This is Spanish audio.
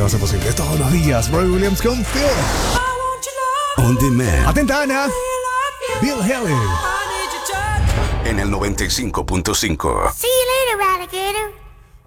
lo hace posible todos los días. Roy Williams con Phil. On Demand. Atenta, Ana. Bill Haley. En el 95.5. See you later, alligator.